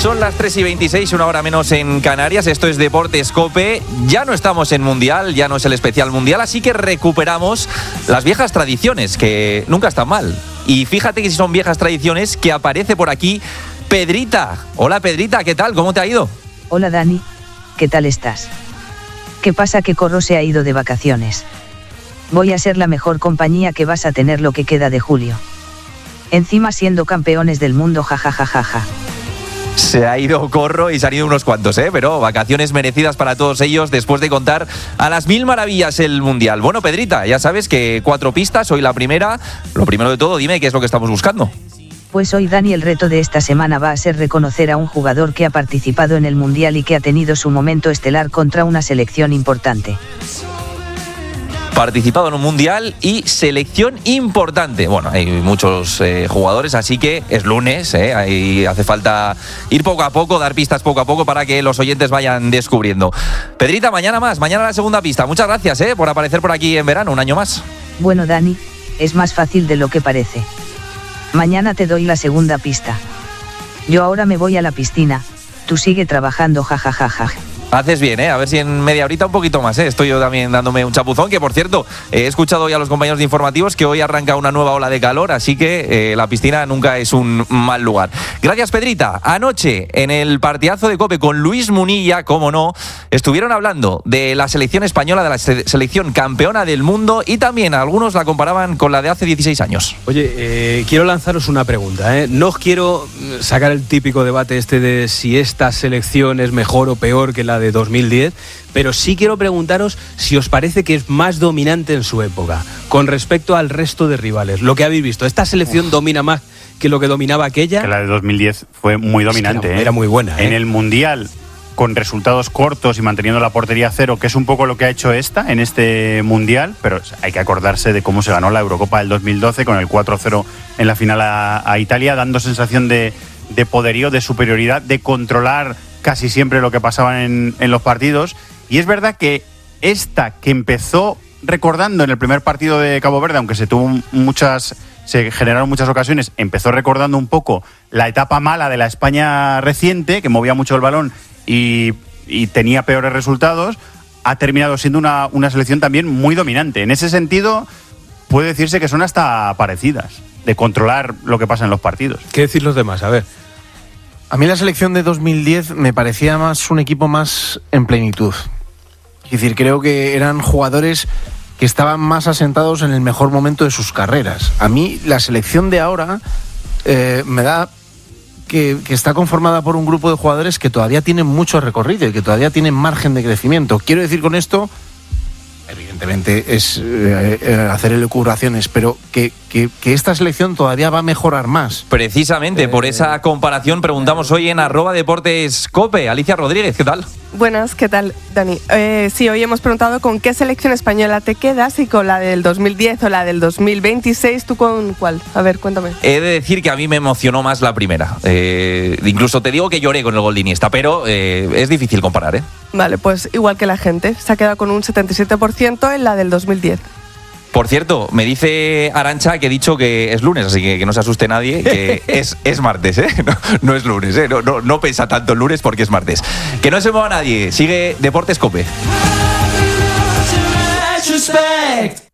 Son las 3:26, una hora menos en Canarias. Esto es Deportes COPE. Ya no estamos en Mundial, ya no es el especial Mundial, así que recuperamos las viejas tradiciones, que nunca están mal. Y fíjate que si son viejas tradiciones, que aparece por aquí Pedrita. Hola Pedrita, ¿qué tal? ¿Cómo te ha ido? Hola Dani, ¿qué tal estás? ¿Qué pasa que Corro se ha ido de vacaciones? Voy a ser la mejor compañía que vas a tener lo que queda de julio. Encima siendo campeones del mundo, jajajajaja. Se ha ido Corro y se han ido unos cuantos, pero vacaciones merecidas para todos ellos después de contar a las mil maravillas el Mundial. Bueno, Pedrita, ya sabes que 4 pistas, hoy la primera. Lo primero de todo, dime qué es lo que estamos buscando. Pues hoy, Dani, el reto de esta semana va a ser reconocer a un jugador que ha participado en el Mundial y que ha tenido su momento estelar contra una selección importante. Participado en un Mundial y selección importante. Bueno, hay muchos jugadores, así que es lunes, ahí hace falta ir poco a poco, dar pistas poco a poco para que los oyentes vayan descubriendo. Pedrita, mañana más, mañana la segunda pista. Muchas gracias por aparecer por aquí en verano, un año más. Bueno, Dani, es más fácil de lo que parece. Mañana te doy la segunda pista. Yo ahora me voy a la piscina, tú sigue trabajando, jajajaja. Haces bien, a ver si en media horita un poquito más, Estoy yo también dándome un chapuzón, que por cierto, he escuchado ya a los compañeros de informativos que hoy arranca una nueva ola de calor, así que la piscina nunca es un mal lugar. Gracias, Pedrita. Anoche, en el partidazo de COPE con Luis Munilla, cómo no, estuvieron hablando de la selección española, de la selección campeona del mundo, y también algunos la comparaban con la de hace 16 años. Oye, quiero lanzaros una pregunta, No os quiero sacar el típico debate de si esta selección es mejor o peor que la de 2010, pero sí quiero preguntaros si os parece que es más dominante en su época con respecto al resto de rivales. Lo que habéis visto, ¿esta selección domina más que lo que dominaba aquella? Que la de 2010 fue muy dominante. Es que era muy buena. En el Mundial, con resultados cortos y manteniendo la portería cero, que es un poco lo que ha hecho esta en este Mundial, pero hay que acordarse de cómo se ganó la Eurocopa del 2012 con el 4-0 en la final a Italia, dando sensación de poderío, de superioridad, de controlar casi siempre lo que pasaba en los partidos. Y es verdad que esta que empezó recordando en el primer partido de Cabo Verde, aunque se generaron muchas ocasiones, empezó recordando un poco la etapa mala de la España reciente, que movía mucho el balón y tenía peores resultados, ha terminado siendo una selección también muy dominante. En ese sentido, puede decirse que son hasta parecidas, de controlar lo que pasa en los partidos. ¿Qué decir los demás? A ver. A mí la selección de 2010 me parecía más un equipo más en plenitud. Es decir, creo que eran jugadores que estaban más asentados en el mejor momento de sus carreras. A mí la selección de ahora me da que está conformada por un grupo de jugadores que todavía tienen mucho recorrido y que todavía tienen margen de crecimiento. Quiero decir con esto, evidentemente es hacer elucubraciones, pero que esta selección todavía va a mejorar más. Precisamente por esa comparación preguntamos hoy en @deportescope. Alicia Rodríguez, ¿qué tal? Buenas, ¿qué tal, Dani? Sí, hoy hemos preguntado con qué selección española te quedas, y con la del 2010 o la del 2026, ¿tú con cuál? A ver, cuéntame. He de decir que a mí me emocionó más la primera. Incluso te digo que lloré con el gol de Iniesta, pero es difícil comparar, Vale, pues igual que la gente, se ha quedado con un 77% en la del 2010. Por cierto, me dice Arantxa que he dicho que es lunes, así que no se asuste nadie, que es martes, no es lunes, no pesa tanto el lunes porque es martes. Que no se mueva nadie, sigue Deportes COPE.